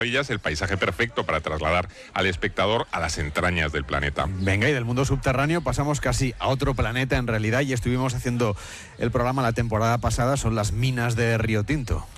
el paisaje perfecto para trasladar al espectador a las entrañas del planeta. Venga, y del mundo subterráneo pasamos casi a otro planeta en realidad, y estuvimos haciendo el programa la temporada pasada, son las minas de Río Tinto.